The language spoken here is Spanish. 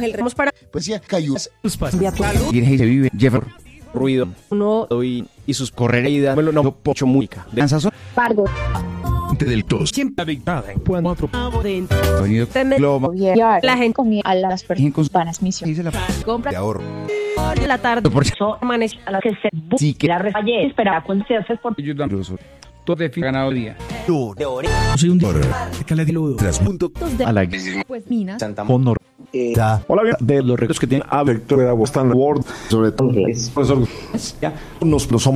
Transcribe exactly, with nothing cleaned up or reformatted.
el remos para Poesía cayó. Virgen se vive, Jeffer, Ruido uno y, y sus correreida. Bueno, no, pocho música. danza son, Pargo Del tos. siempre habitada en cuatro, dentro sonido, globo, la gente comía a las virgen con personas misión. dice la compra De ahorro. de la tarde por amanece A la que se sí que la refallé, esperaba cuando se hace por ayudan los todo de ganado día. Soy un Transmundo. A la pues minas. Santa Honor. Hola, bien. De los retos que tiene a Vector Word, sobre todo. Profesor. Nos los somos.